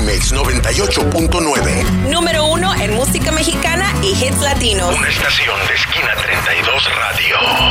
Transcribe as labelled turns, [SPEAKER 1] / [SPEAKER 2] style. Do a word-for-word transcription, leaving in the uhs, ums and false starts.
[SPEAKER 1] M X noventa y ocho punto nueve.
[SPEAKER 2] Número uno en música mexicana y hits latinos.
[SPEAKER 1] Una estación de Esquina treinta y dos Radio.